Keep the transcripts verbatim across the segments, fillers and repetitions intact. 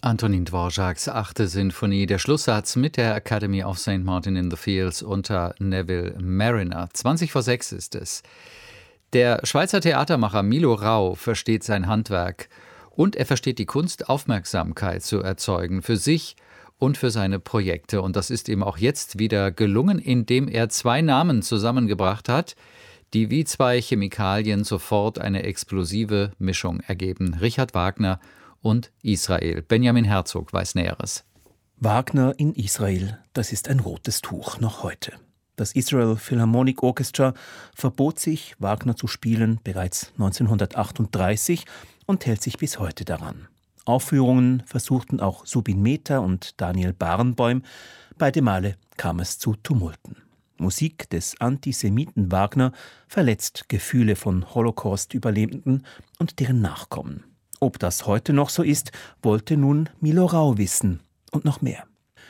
Antonin Dvořáks achte Sinfonie, der Schlusssatz mit der Academy of Saint Martin in the Fields unter Neville Marriner. zwanzig vor sechs ist es. Der Schweizer Theatermacher Milo Rau versteht sein Handwerk und er versteht die Kunst, Aufmerksamkeit zu erzeugen für sich und für seine Projekte. Und das ist ihm auch jetzt wieder gelungen, indem er zwei Namen zusammengebracht hat, die wie zwei Chemikalien sofort eine explosive Mischung ergeben. Richard Wagner und Israel. Benjamin Herzog weiß Näheres. Wagner in Israel, das ist ein rotes Tuch noch heute. Das Israel Philharmonic Orchestra verbot sich, Wagner zu spielen, bereits neunzehnhundertachtunddreißig und hält sich bis heute daran. Aufführungen versuchten auch Subin Mehta und Daniel Barenboim. Beide Male kam es zu Tumulten. Musik des Antisemiten Wagner verletzt Gefühle von Holocaust-Überlebenden und deren Nachkommen. Ob das heute noch so ist, wollte nun Milo Rau wissen und noch mehr.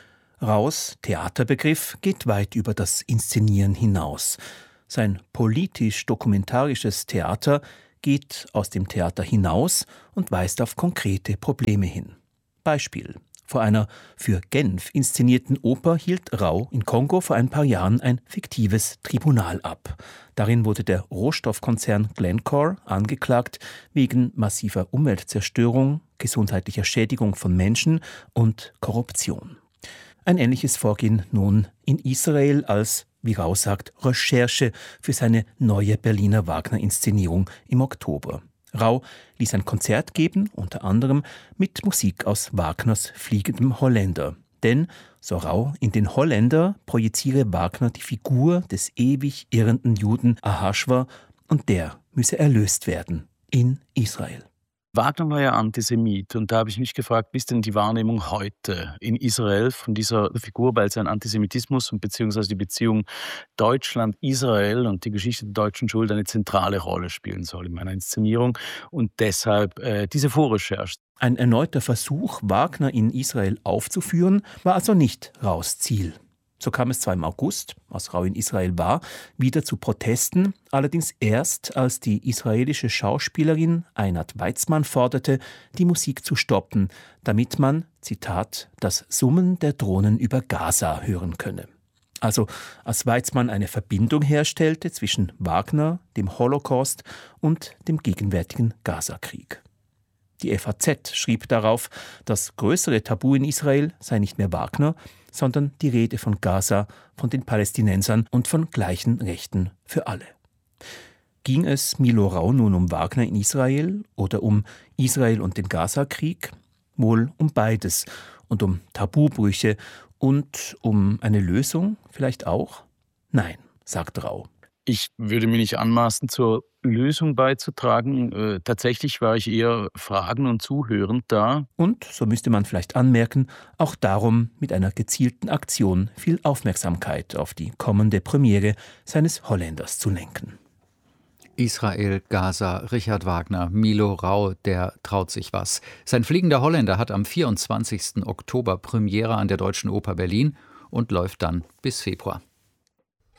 Raus Theaterbegriff geht weit über das Inszenieren hinaus. Sein politisch-dokumentarisches Theater geht aus dem Theater hinaus und weist auf konkrete Probleme hin. Beispiel: Vor einer für Genf inszenierten Oper hielt Rau in Kongo vor ein paar Jahren ein fiktives Tribunal ab. Darin wurde der Rohstoffkonzern Glencore angeklagt wegen massiver Umweltzerstörung, gesundheitlicher Schädigung von Menschen und Korruption. Ein ähnliches Vorgehen nun in Israel als, wie Rau sagt, Recherche für seine neue Berliner Wagner-Inszenierung im Oktober. Rau ließ ein Konzert geben, unter anderem mit Musik aus Wagners Fliegendem Holländer. Denn, so Rau, in den Holländer projiziere Wagner die Figur des ewig irrenden Juden Ahasver und der müsse erlöst werden in Israel. Wagner war ja Antisemit und da habe ich mich gefragt, wie ist denn die Wahrnehmung heute in Israel von dieser Figur, weil sein Antisemitismus und beziehungsweise die Beziehung Deutschland-Israel und die Geschichte der deutschen Schuld eine zentrale Rolle spielen soll in meiner Inszenierung und deshalb äh, diese Vorrecherche. Ein erneuter Versuch, Wagner in Israel aufzuführen, war also nicht Raus Ziel. So kam es zwar im August, als Rau in Israel war, wieder zu Protesten, allerdings erst, als die israelische Schauspielerin Einat Weizmann forderte, die Musik zu stoppen, damit man, Zitat, das Summen der Drohnen über Gaza hören könne. Also als Weizmann eine Verbindung herstellte zwischen Wagner, dem Holocaust und dem gegenwärtigen Gazakrieg. Die F A Z schrieb darauf, das größere Tabu in Israel sei nicht mehr Wagner, sondern die Rede von Gaza, von den Palästinensern und von gleichen Rechten für alle. Ging es Milo Rau nun um Wagner in Israel oder um Israel und den Gazakrieg? Wohl um beides und um Tabubrüche und um eine Lösung vielleicht auch? Nein, sagt Rau. Ich würde mir nicht anmaßen, zur Lösung beizutragen. Äh, tatsächlich war ich eher fragend und zuhörend da. Und, so müsste man vielleicht anmerken, auch darum, mit einer gezielten Aktion viel Aufmerksamkeit auf die kommende Premiere seines Holländers zu lenken. Israel, Gaza, Richard Wagner, Milo Rau, der traut sich was. Sein Fliegender Holländer hat am vierundzwanzigsten Oktober Premiere an der Deutschen Oper Berlin und läuft dann bis Februar.